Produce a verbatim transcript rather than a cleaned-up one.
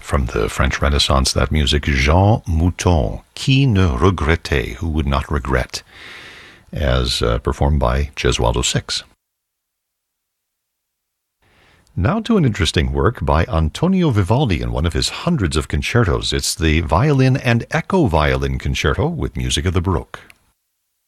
From the French Renaissance, that music, Jean Mouton, Qui ne regrettait, who would not regret, as uh, performed by Gesualdo Six. Now to an interesting work by Antonio Vivaldi in one of his hundreds of concertos. It's the Violin and Echo Violin Concerto with music of the Baroque.